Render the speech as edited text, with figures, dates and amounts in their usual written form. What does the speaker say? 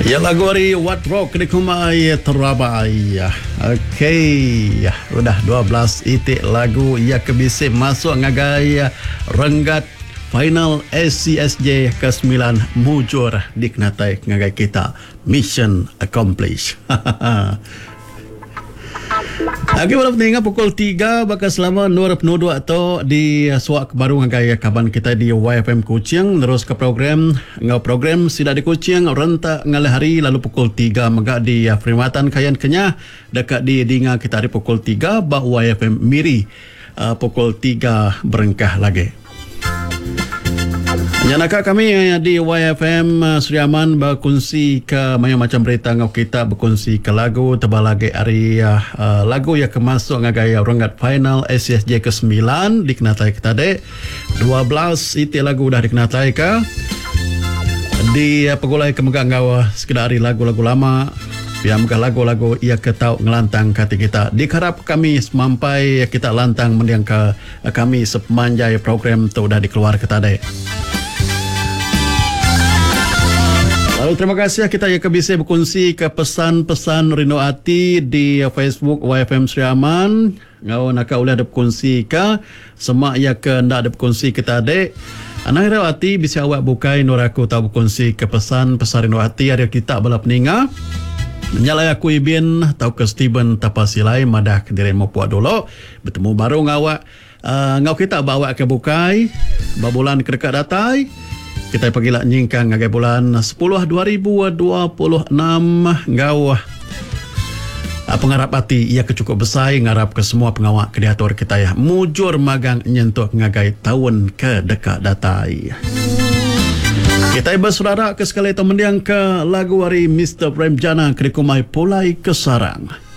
Ya lagu hari What Rock di kumai terabai. Okey, udah 12 itik lagu ya kebisik masuk ngagai renggat final SCSJ ke-9 mujur diknatai ngagai kita. Mission accomplished. Lagi malam tinggal pukul 3 bakal selama nur penuduk atau di suak baru ngagai kaban kita di YFM Kuching terus ke program sida di Kuching rentak ngalih hari lalu pukul 3 megak di Perkhidmatan Kayan Kenyah dekat di Dinga kita di pukul 3 bah YFM Miri pukul 3 berengkah lagi. Nyanaka kami di YFM Sri Aman berkongsi ke macam berita ngau kita berkongsi ke lagu tebal lagi hari lagu yang kemasuk ngagai renggat final SCSJ ke-9 dikenatai kita dek 12 itu lagu dah dikenatai ke di pegulai kemegang ngau sekedar hari lagu-lagu lama yang lagu-lagu ia ketau ngelantang kata kita diharap kami semampai kita lantang mendiang ke kami sepanjang program tu dah dikeluar kita dek. Lalu terima kasih kita yang bisa berkongsi ke pesan-pesan rindu hati di Facebook YFM Sri Aman. Ngau nak boleh ada berkongsi ke semak ya ke ndak ada berkongsi kita dek. Anak rindu hati bisa awak bukai nur aku tahu berkongsi ke pesan-pesan rindu hati ada kita bala peninga. Menyalai aku Ibin tahu ke Steven Tapasilai madah kediri mau puak dulu bertemu baru ngawak ngau kita bawa ke bukai babulan kedekat datai. Kita pergi lah nyingkang ngagai bulan 10 2026 ngau pengharap hati ia kecukup besar ngarap ke semua pengawak kreator kita ya mujur magang nyentuh ngagai tahun ke dekat datai. Kita bersaudara ke sekali itu mendiang ke lagu hari Mr. Prem Jana Krikumai Pulai Kesarang.